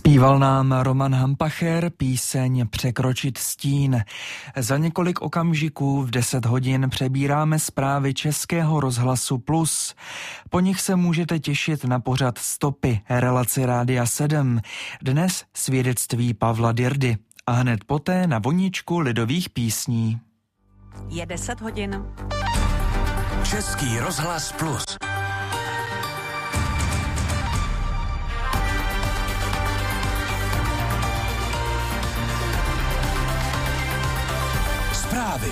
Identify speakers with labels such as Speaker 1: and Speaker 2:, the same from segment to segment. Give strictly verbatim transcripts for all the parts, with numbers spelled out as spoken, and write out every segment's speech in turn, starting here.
Speaker 1: Zpíval nám Roman Hampacher píseň Překročit stín. Za několik okamžiků v deset hodin přebíráme zprávy Českého rozhlasu Plus. Po nich se můžete těšit na pořad Stopy, relaci Rádia sedm. Dnes svědectví Pavla Dirdy a hned poté na voničku lidových písní.
Speaker 2: Je deset hodin.
Speaker 3: Český rozhlas Plus. Zprávy.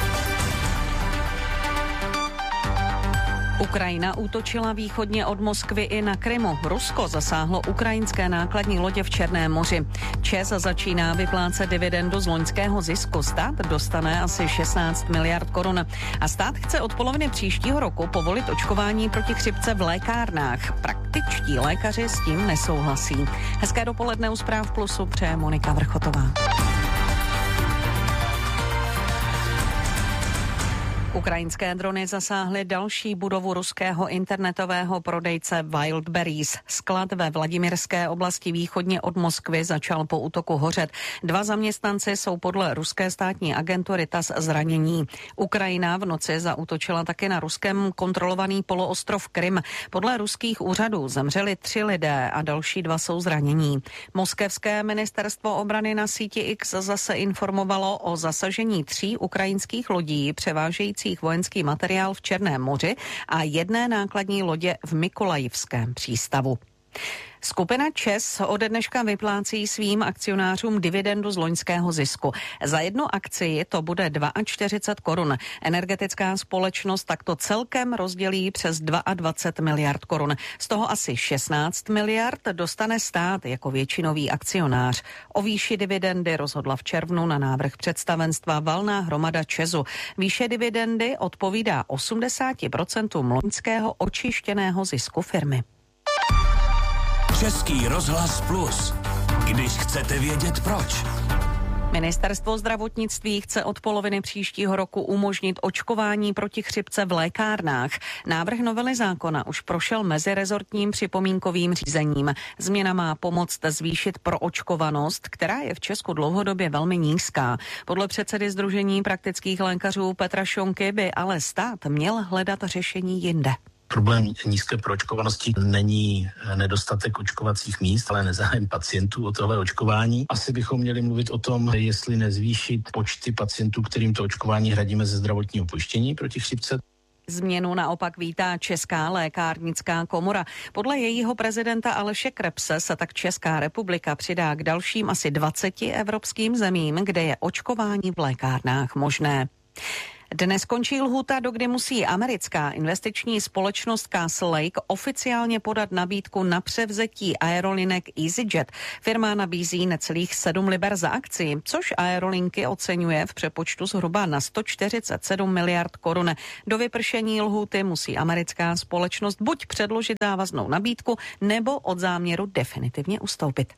Speaker 2: Ukrajina útočila východně od Moskvy i na Krymu. Rusko zasáhlo ukrajinské nákladní lodě v Černém moři. ČEZ začíná vyplácet dividendu z loňského zisku. Stát dostane asi šestnáct miliard korun. A stát chce od poloviny příštího roku povolit očkování proti chřipce v lékárnách. Praktičtí lékaři s tím nesouhlasí. Hezké dopoledne u Zpráv Plusu přeje Monika Vrchotová. Ukrajinské drony zasáhly další budovu ruského internetového prodejce Wildberries. Sklad ve Vladimirské oblasti východně od Moskvy začal po útoku hořet. Dva zaměstnanci jsou podle ruské státní agentury T A S zranění. Ukrajina v noci zaútočila také na ruskem kontrolovaný poloostrov Krym. Podle ruských úřadů zemřeli tři lidé a další dva jsou zranění. Moskevské ministerstvo obrany na síti X zase informovalo o zasažení tří ukrajinských lodí převážející vojenský materiál v Černém moři a jedné nákladní lodě v Mykolajivském přístavu. Skupina ČEZ ode dneška vyplácí svým akcionářům dividendu z loňského zisku. Za jednu akcii to bude čtyřicet dva korun. Energetická společnost takto celkem rozdělí přes dvacet dva miliard korun. Z toho asi šestnáct miliard dostane stát jako většinový akcionář. O výši dividendy rozhodla v červnu na návrh představenstva valná hromada ČEZu. Výše dividendy odpovídá osmdesát procent loňského očištěného zisku firmy.
Speaker 3: Český rozhlas Plus. Když chcete vědět proč.
Speaker 2: Ministerstvo zdravotnictví chce od poloviny příštího roku umožnit očkování proti chřipce v lékárnách. Návrh novely zákona už prošel mezirezortním připomínkovým řízením. Změna má pomoct zvýšit proočkovanost, která je v Česku dlouhodobě velmi nízká. Podle předsedy Sdružení praktických lékařů Petra Šonky by ale stát měl hledat řešení jinde.
Speaker 4: Problém nízké proočkovanosti není nedostatek očkovacích míst, ale nezájem pacientů o tohle očkování. Asi bychom měli mluvit o tom, jestli nezvýšit počty pacientů, kterým to očkování hradíme ze zdravotního pojištění proti chřipce.
Speaker 2: Změnu naopak vítá Česká lékárnická komora. Podle jejího prezidenta Aleše Krebse se tak Česká republika přidá k dalším asi dvaceti evropským zemím, kde je očkování v lékárnách možné. Dnes končí lhůta, dokdy musí americká investiční společnost Castle Lake oficiálně podat nabídku na převzetí aerolinek EasyJet. Firma nabízí necelých sedm liber za akci, což aerolinky oceňuje v přepočtu zhruba na sto čtyřicet sedm miliard korun. Do vypršení lhůty musí americká společnost buď předložit závaznou nabídku, nebo od záměru definitivně ustoupit.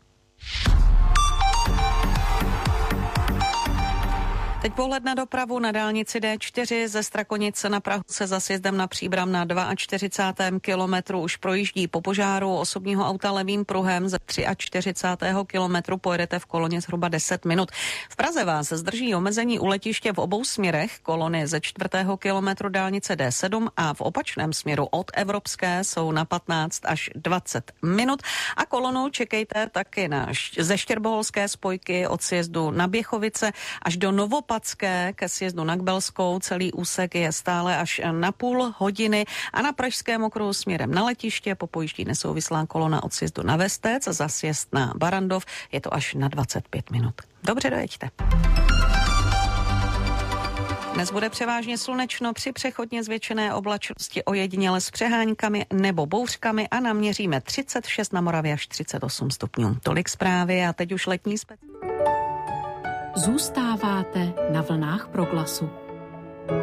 Speaker 2: Teď pohled na dopravu na dálnici D čtyři ze Strakonice na Prahu se za sjezdem na Příbram na čtyřicátém druhém kilometru už projíždí po požáru osobního auta levým pruhem. Ze čtyřicátého třetího kilometru pojedete v koloně zhruba deset minut. V Praze vás zdrží omezení u letiště v obou směrech, kolony ze čtvrtého kilometru dálnice D sedm a v opačném směru od Evropské jsou na patnáct až dvacet minut. A kolonu čekejte taky na, ze Štěrboholské spojky od sjezdu na Běchovice až do Novopa ke sjezdu na Kbelskou. Celý úsek je stále až na půl hodiny a na Pražském okruhu směrem na letiště po pojíždí nesouvislá kolona od sjezdu na Vestec, za sjezd na Barandov je to až na dvacet pět minut. Dobře, dojeďte. Dnes bude převážně slunečno při přechodně zvětšené oblačnosti ojediněle s přeháňkami nebo bouřkami a naměříme třicet šest na Moravě až třicet osm stupňů. Tolik zprávy a teď už letní spec.
Speaker 5: Zůstáváte na vlnách Proglasu.